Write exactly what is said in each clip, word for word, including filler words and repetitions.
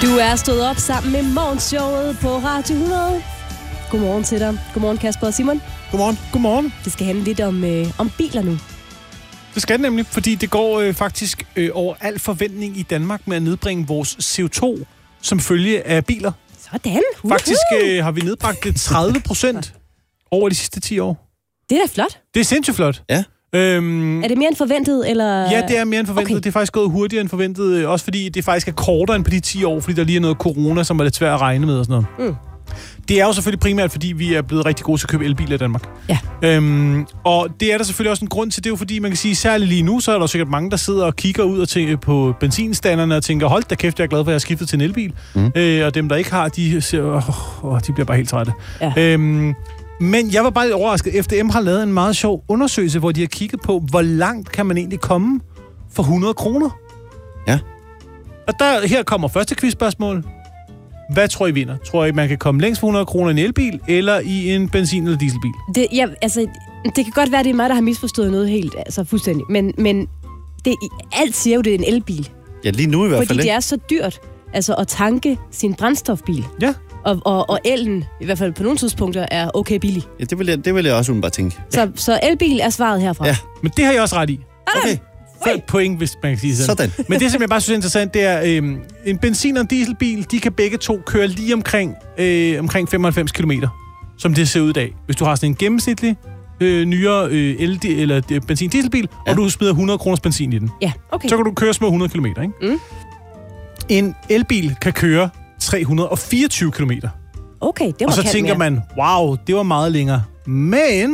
Du er stået op sammen med morgenshowet på Radio hundrede. Godmorgen til dig. Godmorgen Kasper og Simon. Godmorgen. Godmorgen. Det skal handle lidt om, øh, om biler nu. Det skal det nemlig, fordi det går øh, faktisk øh, over al forventning i Danmark med at nedbringe vores C O to som følge af biler. Sådan. Uh-huh. Faktisk øh, har vi nedbragt det tredive procent over de sidste ti år. Det er da flot. Det er sindssygt flot. Ja. Øhm, er det mere end forventet, eller? Ja, det er mere end forventet. Okay. Det er faktisk gået hurtigere end forventet. Også fordi det faktisk er kortere end på de ti år, fordi der lige er noget corona, som er lidt svært at regne med og sådan noget. Mm. Det er jo selvfølgelig primært, fordi vi er blevet rigtig gode til at købe elbiler i Danmark. Ja. Øhm, og det er der selvfølgelig også en grund til. Det er jo fordi, man kan sige, særligt lige nu, så er der sikkert mange, der sidder og kigger ud og tænker på benzinstanderne og tænker, hold da kæft, jeg er glad for, at jeg har skiftet til en elbil. Mm. Øh, og dem, der ikke har, de, siger, åh, åh, de bliver bare helt trætte. Ja. Øhm, men jeg var bare lidt overrasket. F D M har lavet en meget sjov undersøgelse, hvor de har kigget på, hvor langt kan man egentlig komme for hundrede kroner. Ja. Og der, her kommer første quizspørgsmål. Hvad tror I vinder? Tror I, man kan komme længst for hundrede kroner i en elbil, eller i en benzin- eller dieselbil? Det, ja, altså, det kan godt være, det er mig, der har misforstået noget helt, altså fuldstændig. Men, men det, alt siger jo, det er en elbil. Ja, lige nu i hvert fald. Fordi det er så dyrt altså, at tanke sin brændstofbil. Ja. Og, og, og elen, i hvert fald på nogle tidspunkter, er okay billig. Ja, det vil jeg, det vil jeg også bare tænke. Så, så elbil er svaret herfra. Ja. Men det har jeg også ret i. Okay. Fem point, hvis man kan sige sådan. Sådan. Men det, som jeg bare synes er interessant, det er, øh, en benzin- og en dieselbil, de kan begge to køre lige omkring, øh, omkring femoghalvfems kilometer, som det ser ud i dag. Hvis du har sådan en gennemsnitlig, øh, nyere øh, el- eller øh, benzin-dieselbil, ja. Og du smider hundrede kroners benzin i den. Ja, okay. Så kan du køre små hundrede kilometer, ikke? Mm. En elbil kan køre tre hundrede og fireogtyve kilometer. Okay, det var Og så tænker mere. man, wow, det var meget længere. Men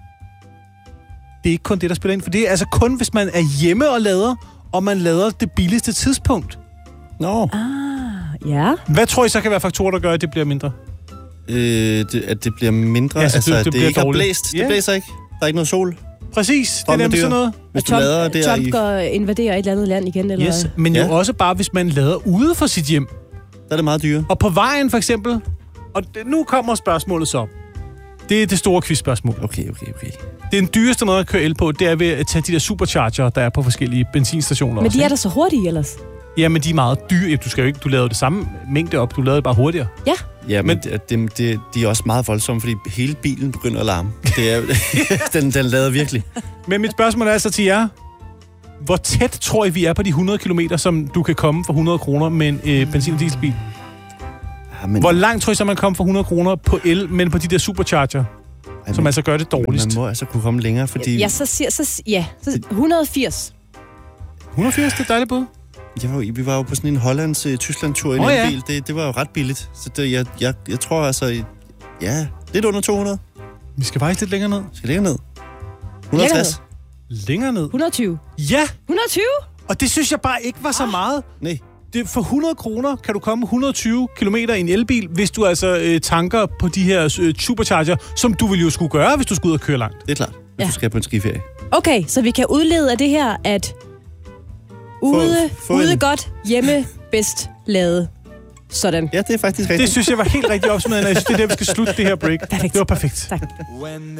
det er ikke kun det, der spiller ind, for det er altså kun, hvis man er hjemme og lader, og man lader det billigste tidspunkt. Nå. Ah, ja. Hvad tror I så kan være faktorer, der gør, at det bliver mindre? Øh, det, at det bliver mindre, Ja, så altså det- det, det det bliver ikke har dårligt. blæst. Ja. Det blæser ikke. Der er ikke noget sol. Præcis, det er Strømmen nemlig dyr. sådan noget. Hvis Og du Trump, lader der Trump i... går invaderer et eller andet land igen, eller Yes, men Ja. jo også bare, hvis man lader ude for sit hjem. Der er det meget dyre. Og på vejen for eksempel, og det, nu kommer spørgsmålet så. Det er det store quizspørgsmål. Okay, okay, okay. Det er den dyreste måde at køre el på, det er ved at tage de der supercharger, der er på forskellige benzinstationer. Men også, de er ikke? da så hurtige ellers. Ja, men de er meget dyre. Du skal jo ikke, du laver det samme mængde op, du laver det bare hurtigere. Ja. Ja, men, Men- men det, det, de er også meget voldsomme, fordi hele bilen begynder at larme. Det er, den, den lader virkelig. Men mit spørgsmål er altså til jer. Hvor tæt tror I, vi er på de hundrede kilometer, som du kan komme for hundrede kroner med en øh, benzin- og dieselbil? Ja, men, Hvor langt tror I så, man kommer for hundrede kroner på el, men på de der supercharger, ej, som men, altså gør det dårligst? man må altså kunne komme længere, fordi... Ja, så siger så, ja, så et hundrede og firs. hundrede og firs, det er dejligt bud. Jeg var, jo- vi var jo på sådan en Hollands-Tyskland-tur i en Åh, ja. elbil. Det, det var jo ret billigt. Så det, jeg, jeg, jeg tror altså... Ja, lidt under to hundrede. Vi skal faktisk lidt længere ned. Skal længere ned. et hundrede og tres. Længere ned? hundrede og tyve. Ja, et hundrede og tyve? og det synes jeg bare ikke var så meget. Nej. Det, for hundrede kroner kan du komme et hundrede og tyve kilometer i en elbil, hvis du altså øh, tanker på de her øh, supercharger, som du ville jo skulle gøre, hvis du skulle ud og køre langt. Det er klart, hvis Ja. du skal på en skiferie. Okay, så vi kan udlede af det her, at ude, få ude en- godt, hjemme bedst lavet. Sådan. Ja, det er faktisk rigtigt. Det synes jeg var helt rigtig opsmedende, og jeg synes, det er der, vi skal slutte det her break. Perfekt. Det var perfekt. Tak.